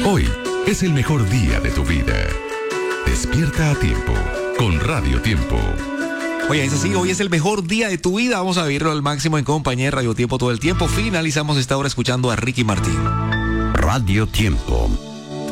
Hoy es el mejor día de tu vida. Despierta a tiempo con Radio Tiempo. Oye, es así, hoy es el mejor día de tu vida. Vamos a vivirlo al máximo en compañía de Radio Tiempo todo el tiempo. Finalizamos esta hora escuchando a Ricky Martin. Radio Tiempo.